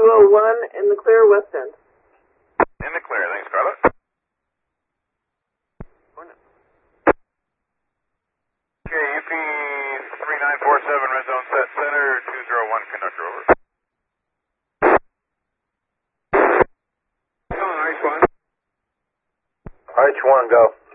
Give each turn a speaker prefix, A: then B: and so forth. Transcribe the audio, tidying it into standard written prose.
A: 201 in the clear, West End.
B: In the clear, thanks, Carla. Okay, UP 3947, red zone set center, 201, conductor, over.
C: RH1, go.